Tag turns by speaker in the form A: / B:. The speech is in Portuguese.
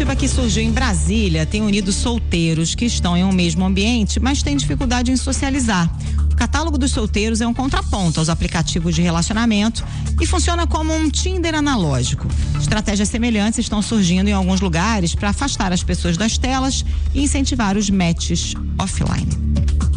A: iniciativa que surgiu em Brasília tem unido solteiros que estão em um mesmo ambiente, mas têm dificuldade em socializar. O catálogo dos solteiros é um contraponto aos aplicativos de relacionamento e funciona como um Tinder analógico. Estratégias semelhantes estão surgindo em alguns lugares para afastar as pessoas das telas e incentivar os matches offline.